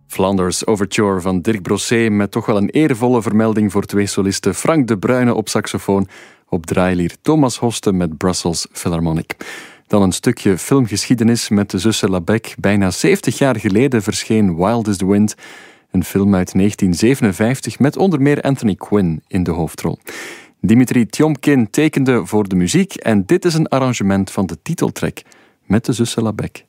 Flanders Overture van Dirk Brossé met toch wel een eervolle vermelding voor twee solisten. Frank de Bruyne op saxofoon, op draailier Thomas Hoste met Brussels Philharmonic. Dan een stukje filmgeschiedenis met de zussen Labec. Bijna 70 jaar geleden verscheen Wild is the Wind, een film uit 1957 met onder meer Anthony Quinn in de hoofdrol. Dimitri Tiomkin tekende voor de muziek en dit is een arrangement van de titeltrack met de zussen Labec.